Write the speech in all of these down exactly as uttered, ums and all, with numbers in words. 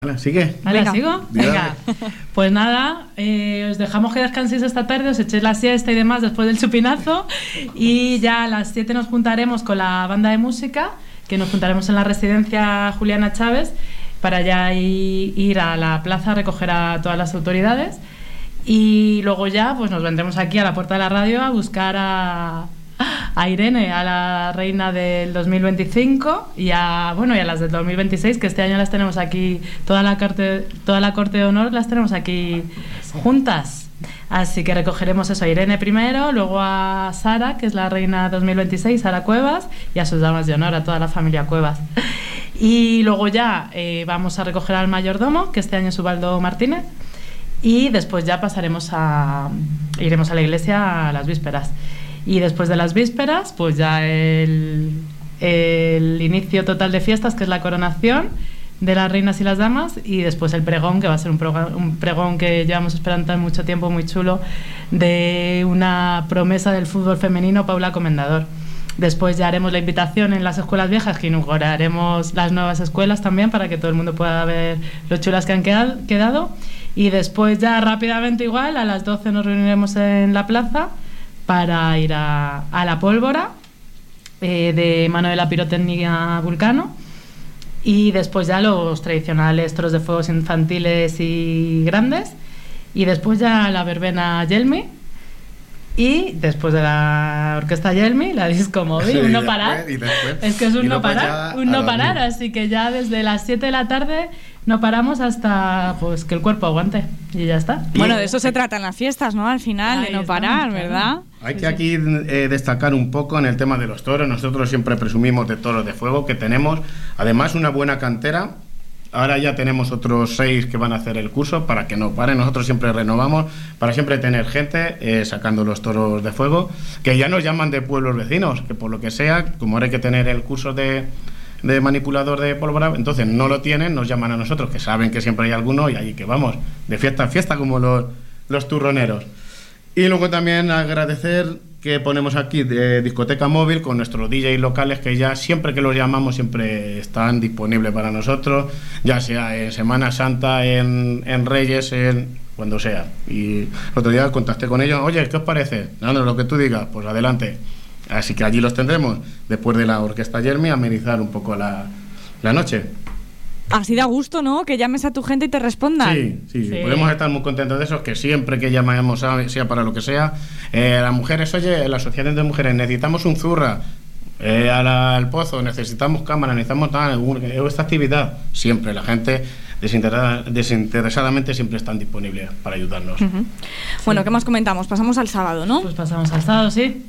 Vale, ¿sigue? Vale, Venga. ¿sigo? Venga. Pues nada, eh, os dejamos que descanséis esta tarde, os echéis la siesta y demás después del chupinazo. Y ya a las siete nos juntaremos con la banda de música, que nos juntaremos en la residencia Juliana Chávez, para ya i- ir a la plaza a recoger a todas las autoridades. Y luego ya pues nos vendremos aquí a la puerta de la radio a buscar a... a Irene, a la reina del dos mil veinticinco y a, bueno, y a las del dos mil veintiséis, que este año las tenemos aquí, toda la corte, toda la corte de honor las tenemos aquí juntas. Así que recogeremos eso, a Irene primero, luego a Sara, que es la reina dos mil veintiséis, Sara Cuevas, y a sus damas de honor, a toda la familia Cuevas. Y luego ya eh, vamos a recoger al mayordomo, que este año es Ubaldo Martínez, y después ya pasaremos a... iremos a la iglesia a las vísperas. Y después de las vísperas, pues ya el, el inicio total de fiestas, que es la coronación de las reinas y las damas, y después el pregón, que va a ser un, prog- un pregón que llevamos esperando mucho tiempo, muy chulo, de una promesa del fútbol femenino, Paula Comendador. Después ya haremos la invitación en las escuelas viejas, que inauguraremos las nuevas escuelas también, para que todo el mundo pueda ver lo chulas que han quedado, quedado. Y después ya rápidamente igual, a las doce nos reuniremos en la plaza para ir a, a la pólvora eh, de mano de la pirotecnia Vulcano, y después ya los tradicionales toros de fuegos infantiles y grandes, y después ya la verbena Yelmi, y después de la orquesta Yelmi la disco móvil, un no parar. Y después, Es que es un y no después parar, ya un a no parar, dormir. así que ya desde las siete de la tarde no paramos hasta pues que el cuerpo aguante, y ya está. Bueno, de eso se tratan las fiestas, ¿no? Al final, Ahí de no estamos, parar, claro. ¿verdad? Hay que aquí eh, destacar un poco en el tema de los toros. Nosotros siempre presumimos de toros de fuego, que tenemos además una buena cantera. Ahora ya tenemos otros seis que van a hacer el curso para que no paren. Nosotros siempre renovamos para siempre tener gente eh, sacando los toros de fuego, que ya nos llaman de pueblos vecinos, que por lo que sea, como ahora hay que tener el curso de, de manipulador de pólvora, entonces no lo tienen, nos llaman a nosotros, que saben que siempre hay alguno, y allí que vamos, de fiesta en fiesta, como los, los turroneros. Y luego también agradecer que ponemos aquí de discoteca móvil con nuestros D Js locales, que ya siempre que los llamamos siempre están disponibles para nosotros, ya sea en Semana Santa, en, en Reyes, en cuando sea. Y el otro día contacté con ellos, oye, ¿qué os parece? Nada, lo que tú digas, pues adelante. Así que allí los tendremos, después de la orquesta Jeremy, amenizar un poco la, la noche. Así da gusto, ¿no? Que llames a tu gente y te respondan. Sí, sí, Sí. podemos estar muy contentos de eso, que siempre que llamamos, sea para lo que sea, eh, a las mujeres, oye, la asociación de mujeres, necesitamos un zurra, eh, a la- al pozo, necesitamos cámara, necesitamos tal, un- esta actividad, siempre la gente desinteresa- desinteresadamente siempre están disponibles para ayudarnos. Ujú. Bueno, ¿qué más comentamos? Pasamos al sábado, ¿no? Pues pasamos al sábado, sí.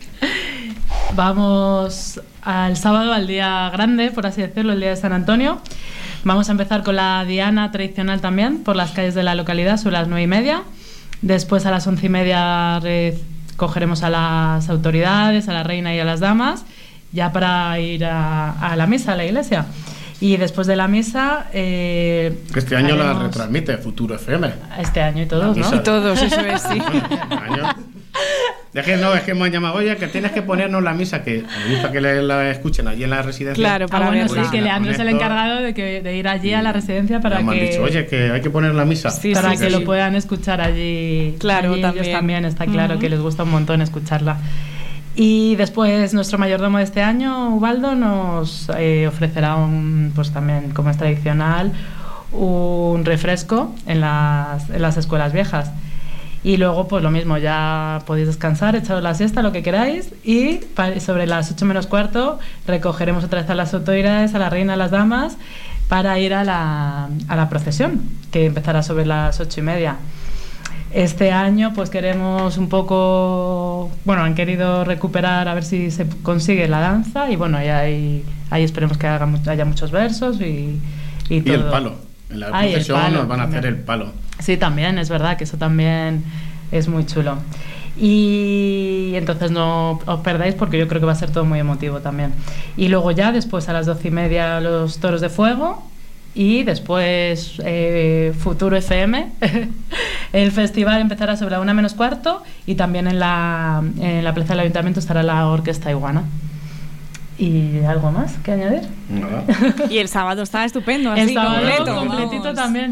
Vamos al sábado, al día grande, por así decirlo, el día de San Antonio. Vamos a empezar con la diana tradicional también, por las calles de la localidad, sobre las nueve y media. Después, a las once y media, cogeremos a las autoridades, a la reina y a las damas, ya para ir a, a la misa, a la iglesia. Y después de la misa... Eh, Que este año la haremos- retransmite Futuro F M. Este año y todos, La ¿no? misa. Y todos, eso es, sí. Año. Es que no, es que me han llamado, oye, que tienes que ponernos la misa, que me gusta que le- la escuchen allí en la residencia. Claro, Ah, para bueno, verla. sí, que Leandro es el encargado de, que, de ir allí a la residencia para Ya me han que... dicho, oye, que hay que poner la misa. Sí, para sí, que sí. lo puedan escuchar allí. Claro, allí también. Ellos también, está claro Ujú. que les gusta un montón escucharla. Y después nuestro mayordomo de este año, Ubaldo, nos eh, ofrecerá un, pues también, como es tradicional, un refresco en las, en las escuelas viejas. Y luego, pues lo mismo, ya podéis descansar, echaros la siesta, lo que queráis. Y pa- sobre las ocho menos cuarto recogeremos otra vez a las autoridades, a la reina, a las damas, para ir a la, a la procesión, que empezará sobre las ocho y media. Este año pues queremos un poco, bueno, han querido recuperar a ver si se consigue la danza, y bueno, ahí, ahí, ahí esperemos que haga, mu- haya muchos versos y, y Y todo. el palo. En la Ah, y el procesión palo nos van a hacer también. el palo. Sí, también, es verdad que eso también es muy chulo. Y entonces no os perdáis, porque yo creo que va a ser todo muy emotivo también. Y luego ya después a las doce y media los toros de fuego, y después eh, Futuro F M. El festival empezará sobre la una menos cuarto, y también en la, en la plaza del ayuntamiento estará la orquesta Iguana. ¿Y algo más que añadir? Nada. Y el sábado estaba estupendo, así, El sábado completo. completito Vamos. también.